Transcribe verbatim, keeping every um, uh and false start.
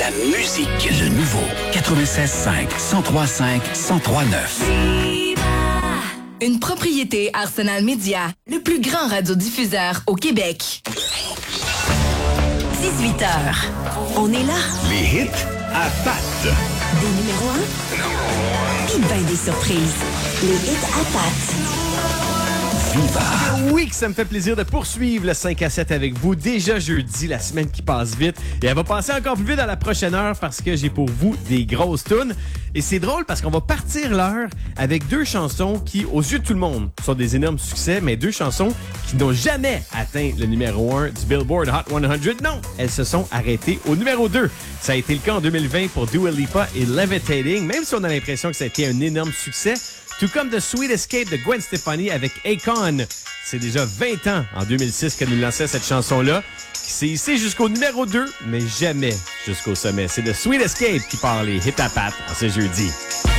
la musique. Le nouveau quatre-vingt-seize cinq, cent trois cinq, cent trois neuf. Une propriété Arsenal Média, le plus grand radiodiffuseur au Québec. dix-huit heures. On est là. Les hits à patte. Des numéros un. Puis ben des surprises. Les hits à patte. Oui, que ça me fait plaisir de poursuivre le cinq à sept avec vous. Déjà jeudi, la semaine qui passe vite. Et elle va passer encore plus vite à la prochaine heure parce que j'ai pour vous des grosses tunes. Et c'est drôle parce qu'on va partir l'heure avec deux chansons qui, aux yeux de tout le monde, sont des énormes succès, mais deux chansons qui n'ont jamais atteint le numéro un du Billboard Hot cent. Non, elles se sont arrêtées au numéro deux. Ça a été le cas en deux mille vingt pour Dua Lipa et Levitating, même si on a l'impression que ça a été un énorme succès. Tout comme The Sweet Escape de Gwen Stefani avec Akon. C'est déjà vingt ans, en deux mille six, qu'elle nous lançait cette chanson-là, qui s'est hissée jusqu'au numéro deux, mais jamais jusqu'au sommet. C'est The Sweet Escape qui part les hit à patte en ce jeudi.